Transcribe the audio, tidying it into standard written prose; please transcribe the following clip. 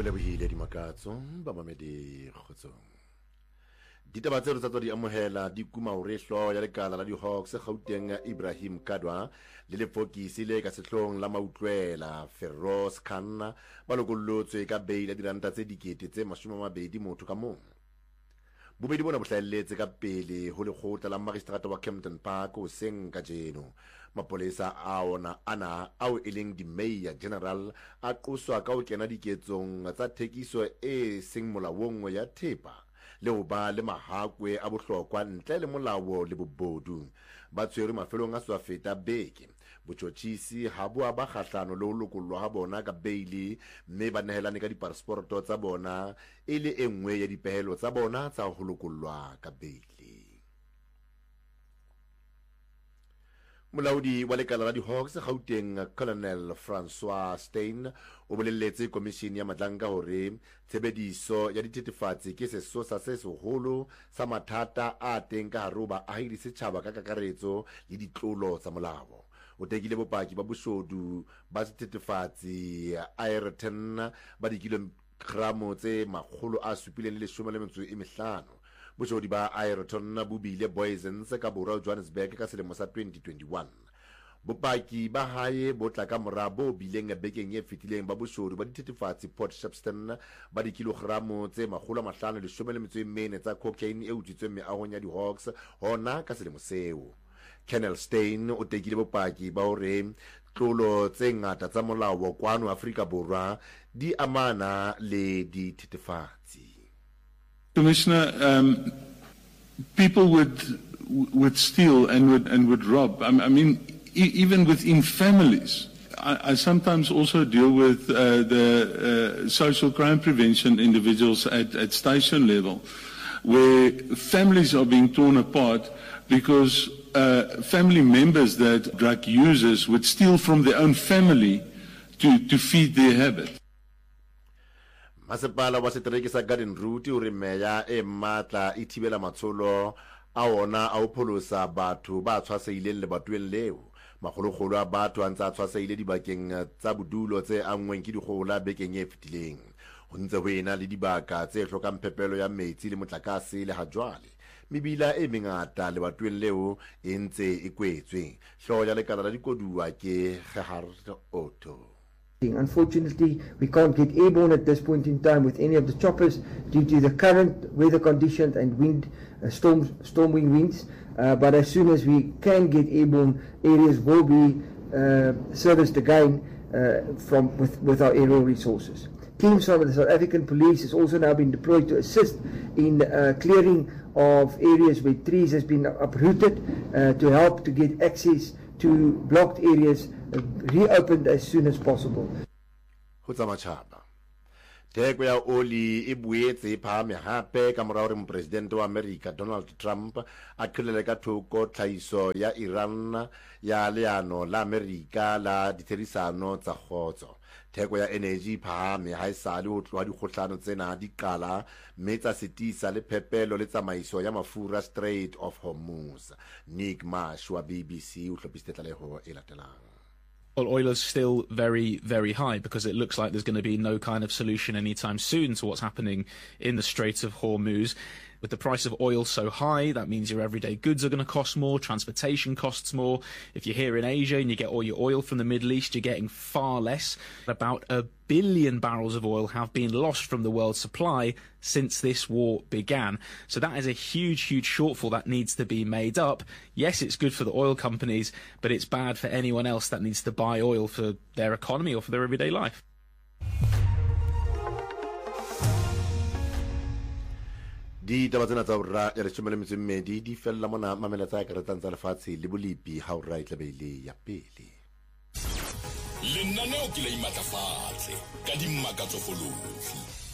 lebohile dimakatso ba mamedi kgotsong. Ditaba tseno tsa di amohela di kuma hore hloho ya lekala la di-Hawks Gauteng Ibrahim Kadwa le lefokisi le ka sehlong la mautlwela Feroz Khan ba lokollotswe ka beile ya diranta tse dikete tse 20 motho ka mong. Bobedi bona bo hlahelletse ka pele ho lekgotla la magistrata wa Kempton Park o seng ka jeno. Mapolesa ana ao e leng di-Mayor General a qoswa ka ho kena diketsong tsa thekiso e seng molaong ya thepa le ho ba le mahakwe a bohlokwa ntle le molao le bobodu. Ba tshwere mafelong a sa feta beke. Botjhotjhisi ha bo ba kgahlano le ho lokollwa ha bona ka beili, mme ba nehelane ka dipassporto tsa bona e le e nngwe ya dipehelo tsa bona tsa ho lokollwa ka beili. Molaodi wa lekala la di-Hawks Gauteng Colonel Francois Steyn o bolelletse komishini ya matlanka hore tshebediso ya dithethefatsi ke sesosa se seholo sa mathata a teng ka hare ho baahi le setjhaba ka kakaretso le ditlolo tsa molao. O tekile bopaki ba boshodu ba sethethefatsi Ayrton ba dikilogramo tse 715. Boshodu ba Ayrton bo bile Boysens ka borwa Johannesburg ka selemo sa 2021. Bopaki ba hae bo tla ka mora bo bileng bekeng e fetileng ba boshodu ba dithethefatsi Port Shepstone ba dikilogramo tse 514 tsa cocaine e utswitsweng meahong ya di-Hawks hona ka selemo seo. Colonel Steyn o tekile bopaki ba hore tlolo tse ngata tsa molao kwano Afrika Borwa di amana le dithethefatsi. Commissioner, people would steal and would rob. I mean, even within families. I sometimes also deal with the social crime prevention individuals at station level, where families are being torn apart because family members that drug users would steal from their own family to feed their habit. Masepala wa setereke sa Garden Route o re meya e matla e thibela matsholo a ona a ho pholosa batho ba tshwaseileng le batweng leo. Magologolo a batho a ntse a tshwaseile dibakeng tsa bodulo tse angweng ke dikgola bekeng e fetileng. Ho ntse ho ena le dibaka tse hlokang phepelo ya metsi le motlakase le ha jwale. Mebila e mengata le batweng leo e ntse e kwetswe. Hloho ya lekala la dikoduwa ke Gerhard Otto. Unfortunately, we can't get airborne at this point in time with any of the choppers due to the current weather conditions and wind, storming winds. But as soon as we can get airborne, areas will be serviced again with our aerial resources. Teams from the South African Police has also now been deployed to assist in clearing of areas where trees has been uprooted to help to get access to blocked areas reopened as soon as possible. Theko ya oli e boetse e phahame hape ka mora hore mopresidente wa America Donald Trump a qhelele ka thoko tlhahiso ya Iran ya leano la America la ditherisano tsa kgotso. Theko ya energy phahame ha esale ho tloha dikgohlano tsena di qala, mme tsa sitisa le phepelo le tsamaiso ya mafura Strait of Hormuz. Nick Marsh wa BBC o hlopisitse tlaleho e latelang. Well, oil is still very, very high because it looks like there's going to be no kind of solution anytime soon to what's happening in the Strait of Hormuz. With the price of oil so high, that means your everyday goods are going to cost more, transportation costs more. If you're here in Asia and you get all your oil from the Middle East, you're getting far less. About 1 billion barrels of oil have been lost from the world supply since this war began. So that is a huge, huge shortfall that needs to be made up. Yes, it's good for the oil companies, but it's bad for anyone else that needs to buy oil for their economy or for their everyday life. Di taba tsena tsa hora ya 12 di fella mona mamela tsa ka retsa lefatshe le bolipi ha hora e tlabeile ya pele. Lenaneo ke la imatlafatse ka dimmakatso folofi.